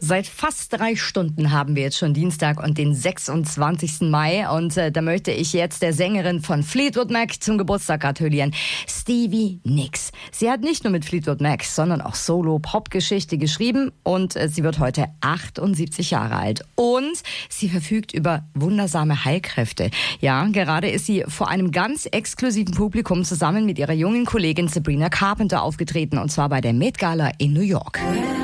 Seit fast 3 Stunden haben wir jetzt schon Dienstag und den 26. Mai. Und da möchte ich jetzt der Sängerin von Fleetwood Mac zum Geburtstag gratulieren, Stevie Nicks. Sie hat nicht nur mit Fleetwood Mac, sondern auch Solo-Pop-Geschichte geschrieben und sie wird heute 78 Jahre alt. Und sie verfügt über wundersame Heilkräfte. Ja, gerade ist sie vor einem ganz exklusiven Publikum zusammen mit ihrer jungen Kollegin Sabrina Carpenter aufgetreten, und zwar bei der Met Gala in New York.